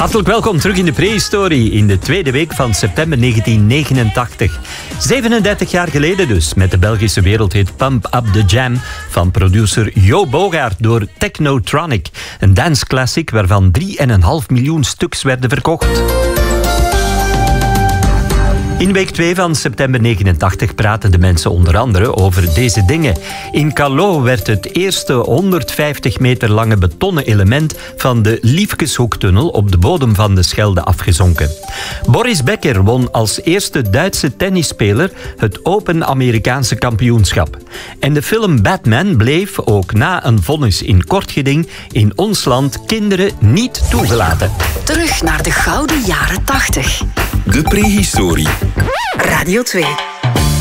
Hartelijk welkom terug in de prehistorie in de tweede week van september 1989. 37 jaar geleden dus, met de Belgische wereldhit Pump Up The Jam van producer Jo Bogaert door Technotronic. Een danceclassic waarvan 3,5 miljoen stuks werden verkocht. In week 2 van september 89 praten de mensen onder andere over deze dingen. In Callot werd het eerste 150 meter lange betonnen element van de Liefkeshoektunnel op de bodem van de Schelde afgezonken. Boris Becker won als eerste Duitse tennisspeler het Open Amerikaanse kampioenschap. En de film Batman bleef, ook na een vonnis in kort geding, in ons land kinderen niet toegelaten. Terug naar de gouden jaren 80. De prehistorie. Radio 2.